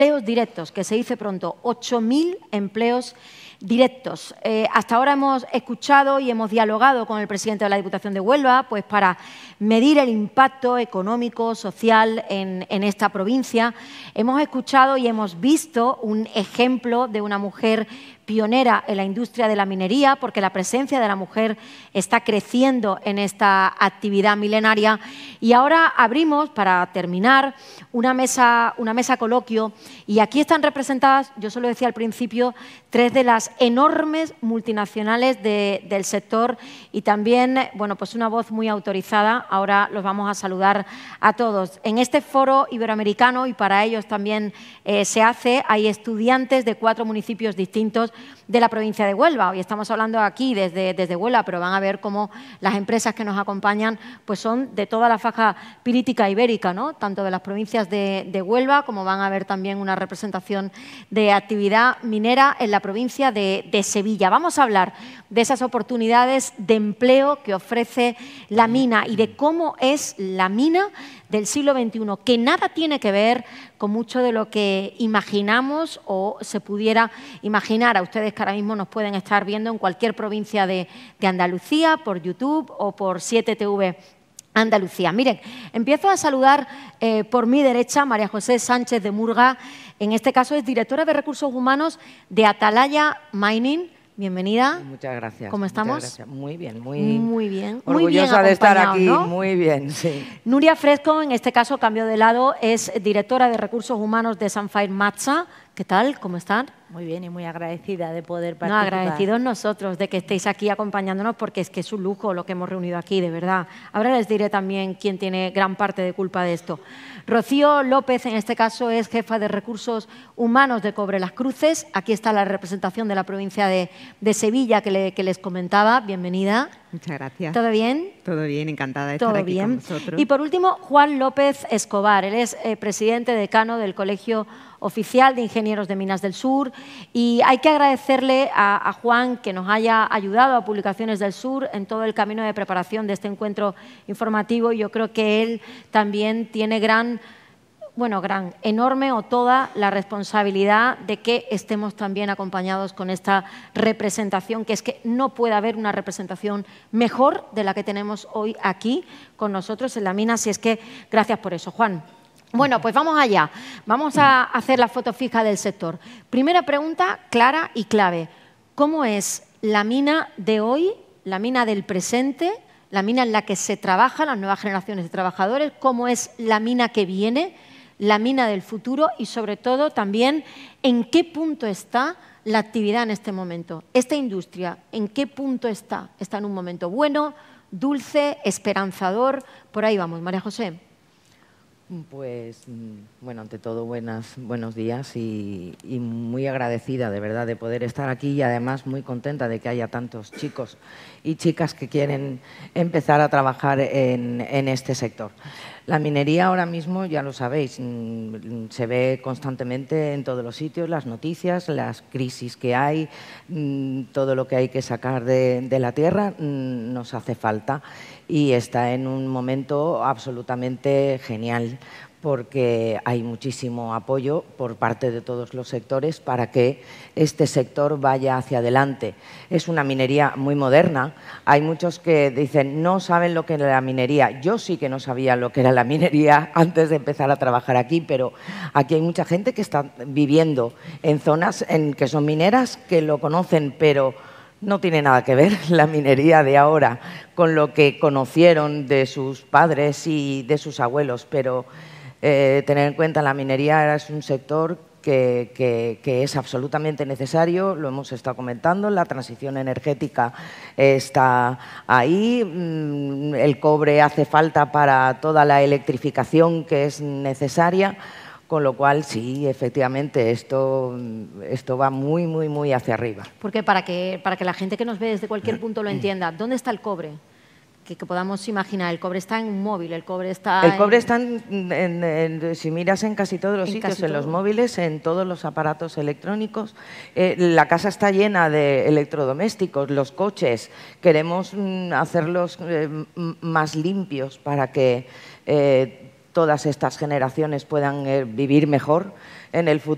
empleos directos, que se dice pronto, 8.000 empleos directos. Hasta ahora hemos escuchado y hemos dialogado con el presidente de la Diputación de Huelva pues para medir el impacto económico, social en esta provincia. Hemos escuchado y hemos visto un ejemplo de una mujer pionera en la industria de la minería, porque la presencia de la mujer está creciendo en esta actividad milenaria. Y ahora abrimos, para terminar, una mesa coloquio, y aquí están representadas, yo se lo decía al principio, 3 de las enormes multinacionales del sector y también, bueno, pues una voz muy autorizada. Ahora los vamos a saludar a todos. En este foro iberoamericano, y para ellos también hay estudiantes de 4 municipios distintos de la provincia de Huelva. Hoy estamos hablando aquí desde Huelva, pero van a ver cómo las empresas que nos acompañan pues son de toda la faja pirítica ibérica, ¿no? Tanto de las provincias de Huelva, como van a ver también una representación de actividad minera en la provincia de Sevilla. Vamos a hablar de esas oportunidades de empleo que ofrece la mina y de cómo es la mina del siglo XXI, que nada tiene que ver con mucho de lo que imaginamos o se pudiera imaginar a ustedes que ahora mismo nos pueden estar viendo en cualquier provincia de Andalucía, por YouTube o por 7TV Andalucía. Miren, empiezo a saludar por mi derecha María José Sánchez de Murga, en este caso es directora de Recursos Humanos de Atalaya Mining. Bienvenida. Muchas gracias. ¿Cómo estamos? Muchas gracias. Muy bien, muy bien. Orgullosa de estar aquí, ¿no? muy bien, sí. Nuria Fresco, en este caso, cambio de lado, es directora de Recursos Humanos de Sunfire Matsa. ¿Qué tal? ¿Cómo están? Muy bien y muy agradecida de poder participar. No, agradecidos nosotros de que estéis aquí acompañándonos, porque es que es un lujo lo que hemos reunido aquí, de verdad. Ahora les diré también quién tiene gran parte de culpa de esto. Rocío López, en este caso, es jefa de Recursos Humanos de Cobre Las Cruces. Aquí está la representación de la provincia de Sevilla que les comentaba. Bienvenida. Muchas gracias. ¿Todo bien? Todo bien, encantada de estar aquí con vosotros. Y por último, Juan López Escobar. Él es presidente decano del Colegio Oficial de Ingenieros de Minas del Sur, y hay que agradecerle a Juan que nos haya ayudado a Publicaciones del Sur en todo el camino de preparación de este encuentro informativo. Yo creo que él también tiene enorme o toda la responsabilidad de que estemos también acompañados con esta representación, que es que no puede haber una representación mejor de la que tenemos hoy aquí con nosotros en la mina, así es que gracias por eso, Juan. Bueno, pues vamos allá. Vamos a hacer la foto fija del sector. Primera pregunta, clara y clave. ¿Cómo es la mina de hoy, la mina del presente, la mina en la que se trabaja, las nuevas generaciones de trabajadores? ¿Cómo es la mina que viene, la mina del futuro? Y, sobre todo, también, ¿en qué punto está la actividad en este momento? Esta industria, ¿en qué punto está? ¿Está en un momento bueno, dulce, esperanzador? Por ahí vamos, María José. Pues, bueno, ante todo, buenos días y muy agradecida, de verdad, de poder estar aquí y además muy contenta de que haya tantos chicos y chicas que quieren empezar a trabajar en este sector. La minería ahora mismo, ya lo sabéis, se ve constantemente en todos los sitios, las noticias, las crisis que hay, todo lo que hay que sacar de la tierra nos hace falta y está en un momento absolutamente genial, porque hay muchísimo apoyo por parte de todos los sectores para que este sector vaya hacia adelante. Es una minería muy moderna. Hay muchos que dicen no saben lo que era la minería. Yo sí que no sabía lo que era la minería antes de empezar a trabajar aquí, pero aquí hay mucha gente que está viviendo en zonas que son mineras, que lo conocen, pero no tiene nada que ver la minería de ahora con lo que conocieron de sus padres y de sus abuelos, pero tener en cuenta la minería es un sector que es absolutamente necesario, lo hemos estado comentando, la transición energética está ahí, el cobre hace falta para toda la electrificación que es necesaria, con lo cual sí, efectivamente, esto va muy, muy, muy hacia arriba. Porque para que la gente que nos ve desde cualquier punto lo entienda, ¿dónde está el cobre? Que podamos imaginar, el cobre está en un móvil, el cobre está si miras en casi todos los sitios, en los móviles, en todos los aparatos electrónicos. La casa está llena de electrodomésticos, los coches, queremos hacerlos más limpios para que todas estas generaciones puedan vivir mejor en el futuro.